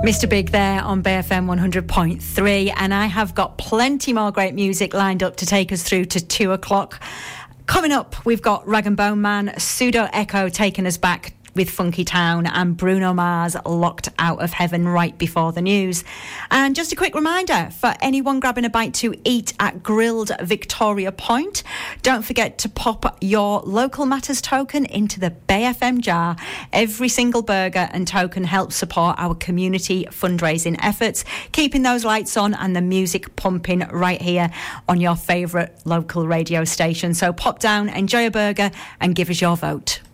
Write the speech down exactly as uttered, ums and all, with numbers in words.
Mister Big there on B F M one hundred point three, and I have got plenty more great music lined up to take us through to two o'clock. Coming up, we've got Rag and Bone Man, Pseudo Echo taking us back with Funky Town, and Bruno Mars Locked Out of Heaven right before the news. And just a quick reminder for anyone grabbing a bite to eat at Grilled Victoria Point, don't forget to pop your Local Matters token into the Bay F M jar. Every single burger and token helps support our community fundraising efforts, keeping those lights on and the music pumping right here on your favourite local radio station. So pop down, enjoy a burger and give us your vote.